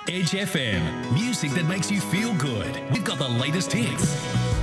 Edge FM, music that makes you feel good. We've got the latest hits.